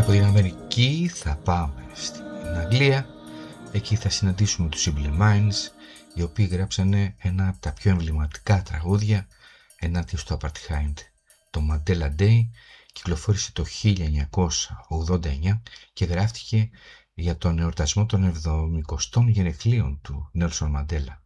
από την Αμερική θα πάμε στην Αγγλία. Εκεί θα συναντήσουμε τους Simple Minds, οι οποίοι γράψανε ένα από τα πιο εμβληματικά τραγούδια ενάντια στο Apartheid. Το Mandela Day κυκλοφόρησε το 1989 και γράφτηκε για τον εορτασμό των 70 γενεθλίων του Νέλσον Μαντέλα.